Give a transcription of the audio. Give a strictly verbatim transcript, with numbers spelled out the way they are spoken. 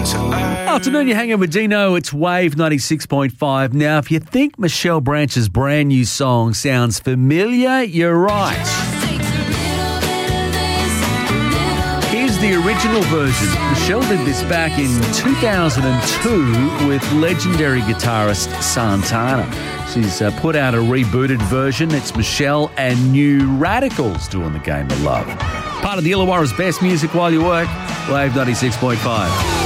Afternoon, you're hanging with Dino. It's Wave ninety-six point five. Now, if you think Michelle Branch's brand new song sounds familiar, you're right. Here's the original version. Michelle did this back in two thousand two with legendary guitarist Santana. She's uh, put out a rebooted version. It's Michelle and New Radicals doing the game of love. Part of the Illawarra's best music while you work. Wave ninety-six point five.